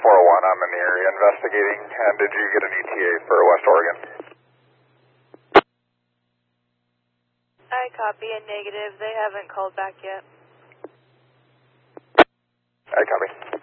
401, I'm in the area investigating. And did you get an ETA for West Oregon? I copy a negative. They haven't called back yet. I copy.